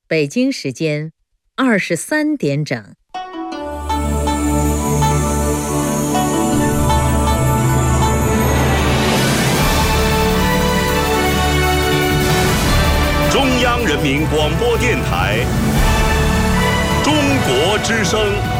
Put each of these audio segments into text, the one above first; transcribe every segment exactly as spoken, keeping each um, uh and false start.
北京时间二十三点整。 中央人民广播电台中国之声。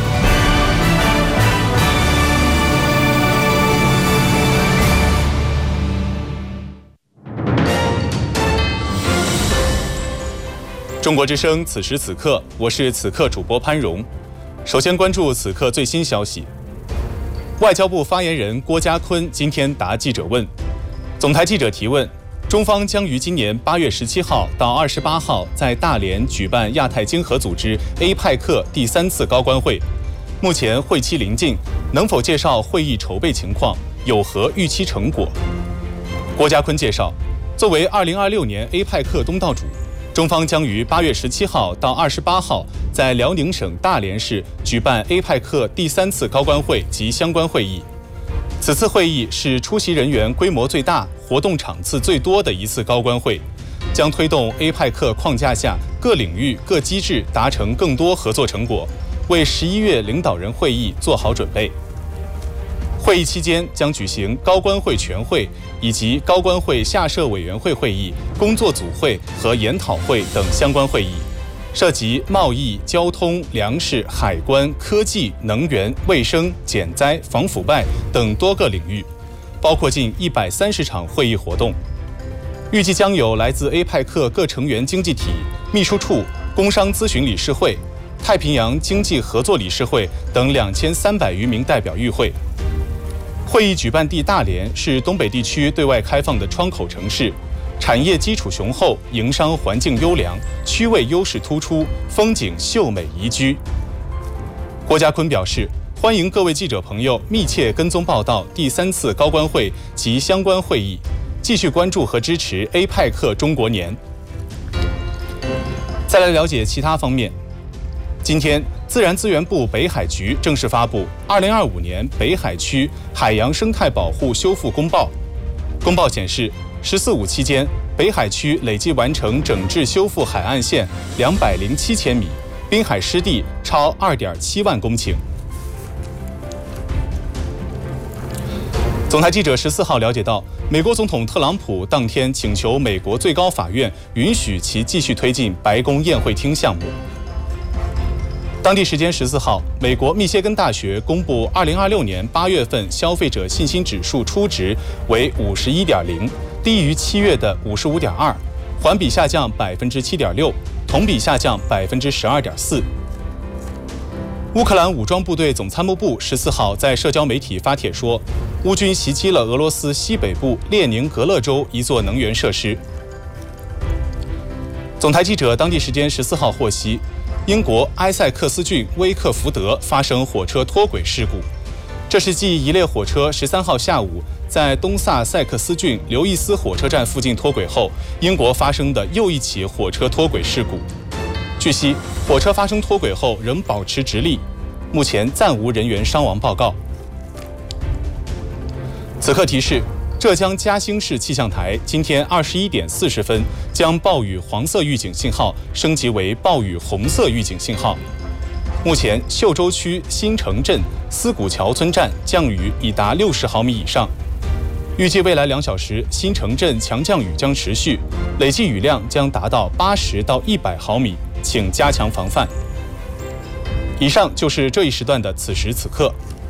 中国之声，此时此刻，我是此刻主播潘荣。首先关注此刻最新消息。外交部发言人郭家坤今天答记者问，总台记者提问：中方将于今年八月十七号到二十八号在大连举办亚太经合组织 A 派克第三次高官会，目前会期临近，能否介绍会议筹备情况，有何预期成果？郭家坤介绍，作为二零二六年 A 派克东道主，中方将于八月十七号到二十八号在辽宁省大连市举办 A 派克第三次高官会及相关会议。此次会议是出席人员规模最大、活动场次最多的一次高官会，将推动 A 派克框架下各领域各机制达成更多合作成果，为十一月领导人会议做好准备。会议期间将举行高官会全会以及高官会下设委员会会议、工作组会和研讨会等相关会议，涉及贸易、交通、粮食、海关、科技、能源、卫生、减灾、防腐败等多个领域，包括近一百三十场会议活动。预计将有来自 A 派克各成员经济体、秘书处、工商咨询理事会、太平洋经济合作理事会等两千三百余名代表与会。会议举办地大连是东北地区对外开放的窗口城市，产业基础雄厚，营商环境优良，区位优势突出，风景秀美宜居。郭家坤表示，欢迎各位记者朋友密切跟踪报道第三次高官会及相关会议，继续关注和支持 A 派克中国年。再来了解其他方面。今天，自然资源部北海局正式发布《二零二五年北海区海洋生态保护修复公报》。公报显示，“十四五”期间，北海区累计完成整治修复海岸线两百零七千米，滨海湿地超二点七万公顷。总台记者十四号了解到，美国总统特朗普当天请求美国最高法院允许其继续推进白宫宴会厅项目。当地时间十四号，美国密歇根大学公布二零二六年八月份消费者信心指数初值为五十一点零，低于七月的五十五点二，环比下降百分之七点六，同比下降百分之十二点四。乌克兰武装部队总参谋部十四号在社交媒体发帖说，乌军袭击了俄罗斯西北部列宁格勒州一座能源设施。总台记者当地时间十四号获悉，英国埃塞克斯郡威克福德发生火车脱轨事故，这是继一列火车十三号下午在东萨塞克斯郡刘易斯火车站附近脱轨后，英国发生的又一起火车脱轨事故。据悉，火车发生脱轨后仍保持直立，目前暂无人员伤亡报告。此刻提示，浙江嘉兴市气象台今天二十一点四十分将暴雨黄色预警信号升级为暴雨红色预警信号。目前，秀洲区新城镇思古桥村站降雨已达六十毫米以上。预计未来两小时，新城镇强降雨将持续，累计雨量将达到八十到一百毫米，请加强防范。以上就是这一时段的此时此刻。